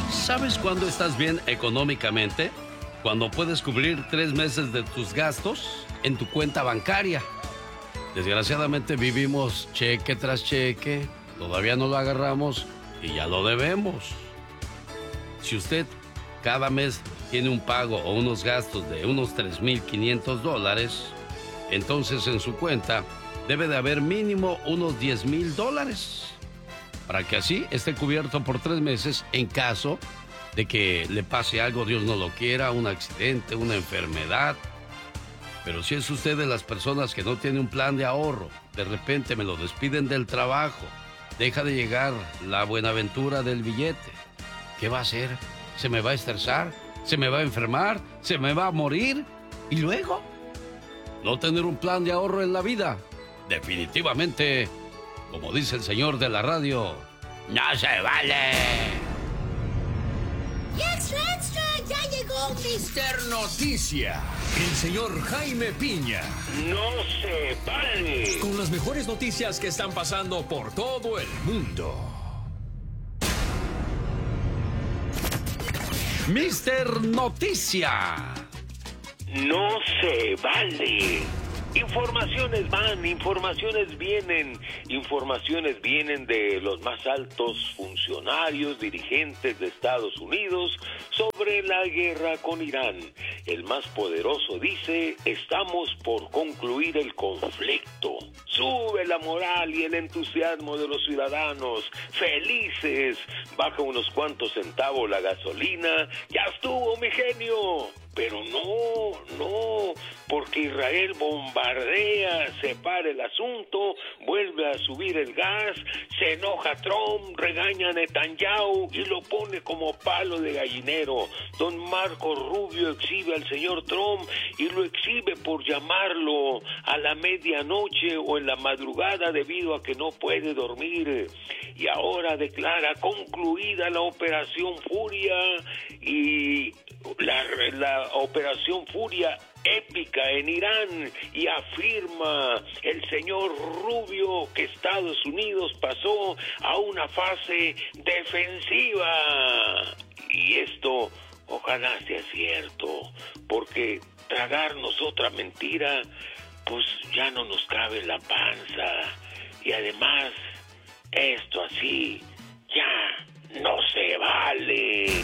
¿Sabes cuándo estás bien económicamente? Cuando puedes cubrir 3 meses de tus gastos en tu cuenta bancaria. Desgraciadamente vivimos cheque tras cheque, todavía no lo agarramos y ya lo debemos. Si usted cada mes tiene un pago o unos gastos de unos $3,500, entonces en su cuenta debe de haber mínimo unos $10,000 para que así esté cubierto por 3 meses en caso de que le pase algo, Dios no lo quiera, un accidente, una enfermedad. Pero si es usted de las personas que no tiene un plan de ahorro, de repente me lo despiden del trabajo, deja de llegar la buenaventura del billete, ¿qué va a hacer? ¿Se me va a estresar? ¿Se me va a enfermar? ¿Se me va a morir? ¿Y luego? No tener un plan de ahorro en la vida, definitivamente, como dice el señor de la radio, ¡no se vale! ¡Extra, extra! ¡Ya llegó Mister Noticia! El señor Jaime Piña. ¡No se vale! Con las mejores noticias que están pasando por todo el mundo. Mister Noticia. ¡No se vale! Informaciones van, informaciones vienen de los más altos funcionarios, dirigentes de Estados Unidos sobre la guerra con Irán. El más poderoso dice, estamos por concluir el conflicto. Sube la moral y el entusiasmo de los ciudadanos, felices. Baja unos cuantos centavos la gasolina, ya estuvo mi genio. Pero no, porque Israel bombardea, separa el asunto, vuelve a subir el gas, se enoja Trump, regaña a Netanyahu y lo pone como palo de gallinero. Don Marco Rubio exhibe al señor Trump y lo exhibe por llamarlo a la medianoche o en la madrugada debido a que no puede dormir. Y ahora declara concluida la Operación Furia y la Operación Furia épica en Irán, y afirma el señor Rubio que Estados Unidos pasó a una fase defensiva. Y esto ojalá sea cierto, porque tragarnos otra mentira pues ya no nos cabe en la panza, y además esto así ya no se vale.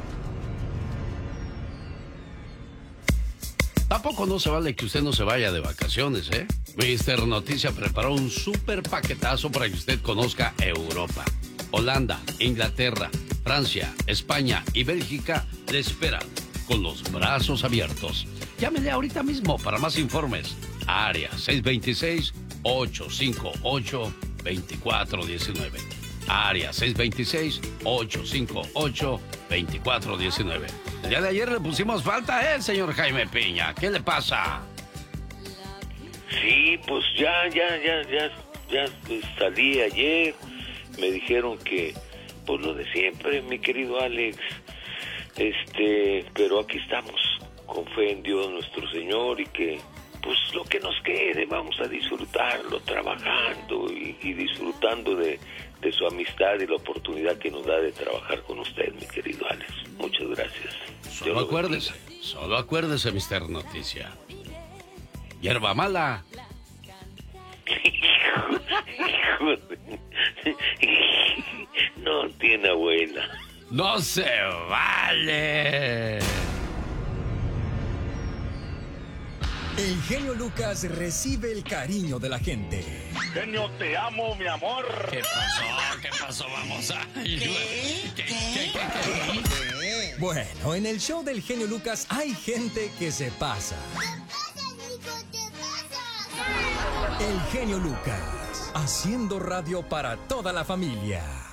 Tampoco no se vale que usted no se vaya de vacaciones, ¿eh? Mister Noticia preparó un súper paquetazo para que usted conozca Europa. Holanda, Inglaterra, Francia, España y Bélgica le esperan con los brazos abiertos. Llámele ahorita mismo para más informes. Área 626-858-2419. Área 626-858-2419. El día de ayer le pusimos falta, señor Jaime Piña. ¿Qué le pasa? Sí, pues ya salí ayer. Me dijeron que, pues lo de siempre, mi querido Alex. Pero aquí estamos, con fe en Dios nuestro Señor, y que, pues lo que nos quede, vamos a disfrutarlo trabajando y disfrutando de su amistad y la oportunidad que nos da de trabajar con usted, mi querido Alex. Muchas gracias. Solo acuérdese, Mister Noticia. Hierba mala. No tiene abuela. ¡No se vale! El genio Lucas recibe el cariño de la gente. Genio, te amo, mi amor. ¿Qué pasó? Vamos a... ¿Qué? Bueno, en el show del genio Lucas hay gente que se pasa. El genio Lucas, haciendo radio para toda la familia.